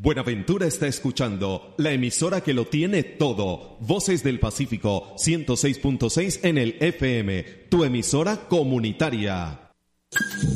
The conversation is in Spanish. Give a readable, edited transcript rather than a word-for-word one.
Buenaventura está escuchando la emisora que lo tiene todo. Voces del Pacífico 106.6 en el FM, tu emisora comunitaria.